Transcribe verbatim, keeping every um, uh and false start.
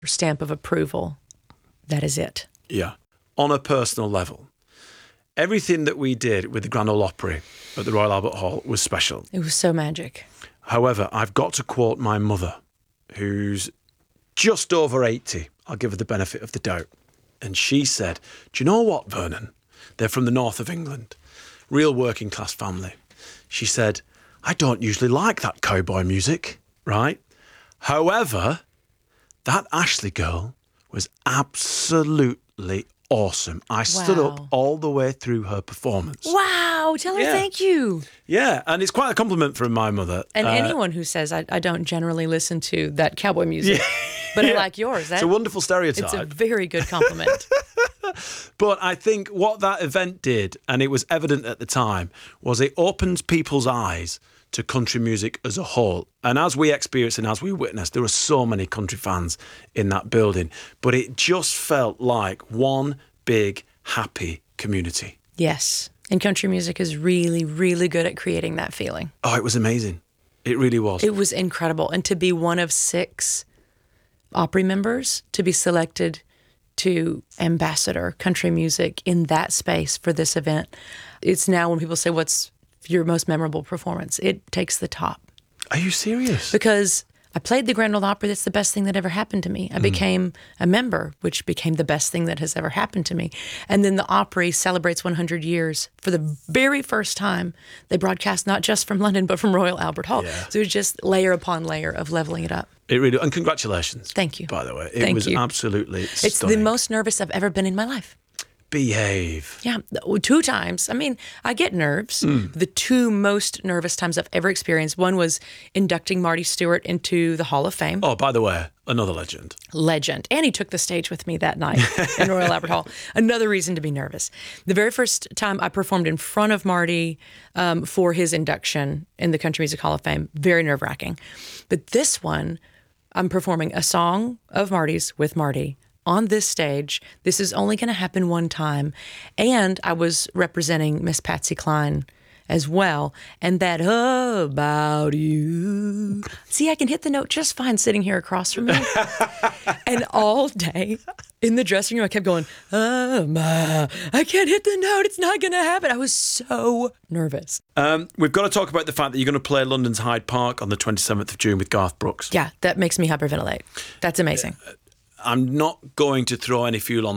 stamp of approval. That is it. Yeah. On a personal level, everything that we did with the Grand Ole Opry at the Royal Albert Hall was special. It was so magic. However, I've got to quote my mother, who's just over eighty. I'll give her the benefit of the doubt. And she said, do you know what, Vernon? They're from the north of England. Real working class family. She said, I don't usually like that cowboy music, right? However, that Ashley girl was absolutely awesome. I stood Wow. up all the way through her performance. Wow, tell her Yeah. thank you. Yeah, and it's quite a compliment from my mother. And Uh, anyone who says, I, I don't generally listen to that cowboy music, but I yeah. like yours. That, It's a wonderful stereotype. it's a very good compliment. But I think what that event did, and it was evident at the time, was it opened people's eyes to country music as a whole. And as we experienced and as we witnessed, there were so many country fans in that building. But it just felt like one big, happy community. Yes. And country music is really, really good at creating that feeling. Oh, it was amazing. It really was. It was incredible. And to be one of six Opry members, to be selected to ambassador country music in that space for this event, it's now when people say, what's your most memorable performance? It takes the top. Are you serious? Because I played the Grand Ole Opry. That's the best thing that ever happened to me. I became a member, which became the best thing that has ever happened to me. And then the Opry celebrates one hundred years for the very first time. They broadcast not just from London, but from Royal Albert Hall. Yeah. So it was just layer upon layer of leveling it up. It really, and congratulations. Thank you. By the way, it Thank was you. absolutely It's stunning. the most nervous I've ever been in my life. Behave. Yeah, two times. I mean, I get nerves. The two most nervous times I've ever experienced, one was inducting Marty Stewart into the Hall of Fame. Oh, by the way, another legend. Legend. And he took the stage with me that night in Royal Albert Hall. Another reason to be nervous. The very first time I performed in front of Marty um, for his induction in the Country Music Hall of Fame, very nerve-wracking. But this one, I'm performing a song of Marty's with Marty on this stage. This is only going to happen one time. And I was representing Miss Patsy Cline as well. And that oh, about you. See, I can hit the note just fine sitting here across from me. And all day in the dressing room, I kept going, oh, my, I can't hit the note. It's not going to happen. I was so nervous. Um, we've got to talk about the fact that you're going to play London's Hyde Park on the twenty-seventh of June with Garth Brooks. Yeah, that makes me hyperventilate. That's amazing. I'm not going to throw any fuel on